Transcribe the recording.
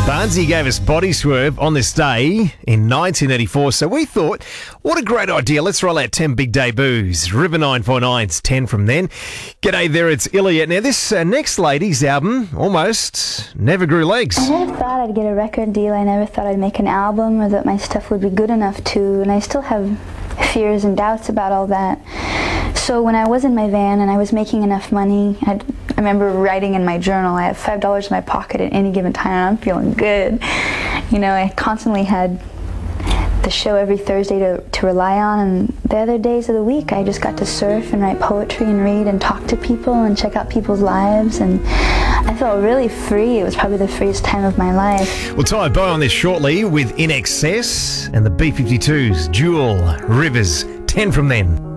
Barnsey gave us Body Swerve on this day in 1984, so we thought, what a great idea. Let's roll out 10 big debuts. River 949's 10 from then. G'day there, it's Ilya. Now, this next lady's album almost never grew legs. I never thought I'd get a record deal. I never thought I'd make an album or that my stuff would be good enough to, and I still have fears and doubts about all that. So when I was in my van and I was making enough money, I remember writing in my journal, I have $5 in my pocket at any given time and I'm feeling good. You know, I constantly had the show every Thursday to rely on, and the other days of the week I just got to surf and write poetry and read and talk to people and check out people's lives, and I felt really free. It was probably the freest time of my life. We'll tie a bow on this shortly with In Excess and the B-52's Jewel Rivers, 10 from then.